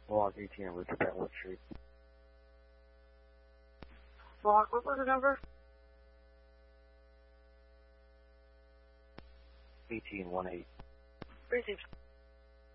Log 18 on Richard Petwood Street. Log, what was the number? 1818. Received.